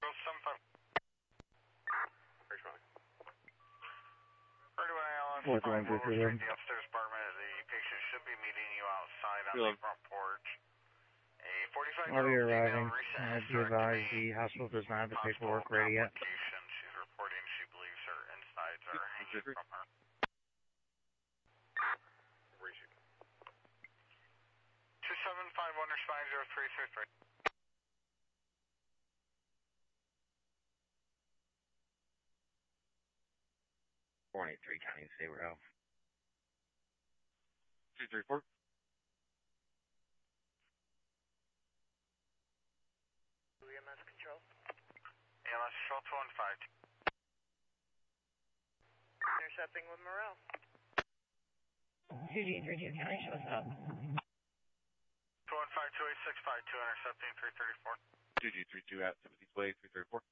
What's wrong with you? The upstairs apartment, the patient should be meeting you outside on the front porch. A 45-year-old I'll be female arriving. recent Be advised, the hospital does not have the paperwork ready yet. She's reporting she believes her insides are hanging from her. 2751 respond 0333. .83 County Zero. 234. EMS control. EMS control 215. Intercepting with Morel. 2G32 County shows up. 215-2865, intercepting 334. 2G32 at 17th Way, 334.